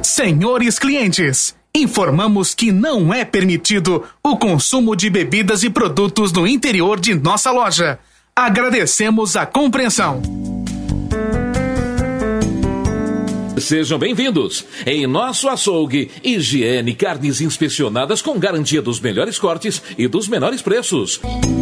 Senhores clientes, informamos que não é permitido o consumo de bebidas e produtos no interior de nossa loja. Agradecemos a compreensão. Sejam bem-vindos. Em nosso açougue, higiene, carnes inspecionadas com garantia dos melhores cortes e dos menores preços.